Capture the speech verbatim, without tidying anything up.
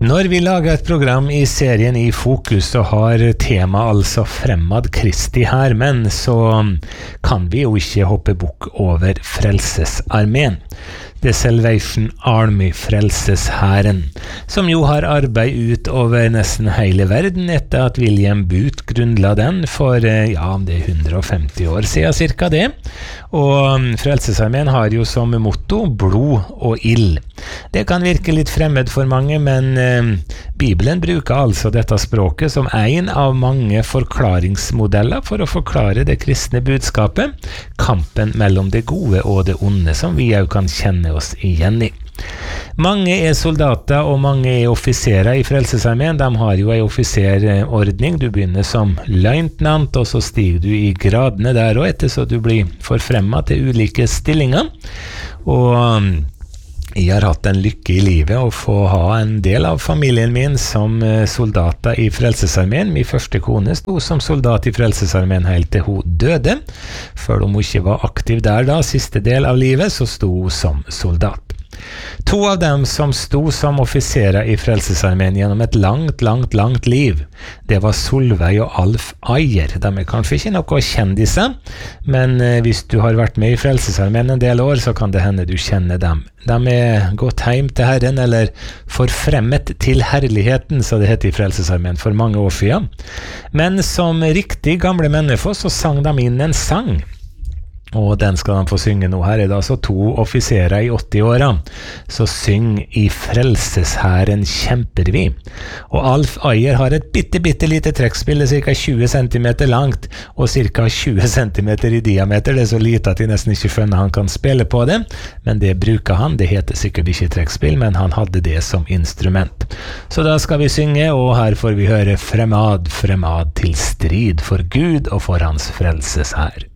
Når vi lager et program i serien I Fokus, så har tema altså Fremad Kristi her, men så kan vi jo ikke hoppe bukk over Frelsesarmeen. The Salvation Army, Frelsesherren, som jo har arbeid ut over nesten hele verden etter at William Booth grunnla den for, ja, det er hundre og femti år siden cirka det. Og Frelsesarmeen har jo som motto blod og ild. Det kan virke litt fremmed for mange, men eh, Bibelen bruker altså dette språket som en av mange forklaringsmodeller for å forklare det kristne budskapet, kampen mellom det gode og det onde, som vi jo kan kjenne oss igjen i. Mange er soldater og mange er offiserer i Frelsesarmeen. De har jo en offiserordning. Du begynner som løytnant, og så stiger du i gradene der og etter, så du blir forfremmet til ulike stillinger. Og jeg har hatt en lykke i livet å få ha en del av familien min som soldater i Frelsesarmeen. Min første kone sto som soldat i Frelsesarmeen helt til hun døde. Før hun ikke var aktiv der da, siste del av livet, så sto hun som soldat. To av dem som sto som offiserer i Frelsesarmeen gjennom et langt, langt, langt liv, det var Solveig og Alf Ayer. De er kanskje ikke noe kjendiser, men hvis du har vært med i Frelsesarmeen en del år, så kan det hende du kjenner dem. De er gått hjem til Herren, eller forfremmet til herligheten, så det heter i Frelsesarmeen for mange år siden. Men som riktig gamle mennesker så sang de inn en sang. Og den skal de få synge nå. Her er det altså to offiserer i åtti-åra. Så syng I Frelsesherren kjemper vi. Og Alf Ayer har et bitte, bitte lite trekkspill, det er ca. tjue centimeter langt, og ca. tjue centimeter i diameter. Det er så lite at jeg nesten ikke skjønner han kan spille på det, men det bruker han. Det heter sikkert ikke trekkspill, men han hadde det som instrument. Så da skal vi synge, og her får vi høre Fremad, fremad til strid for Gud og for hans frelseshær.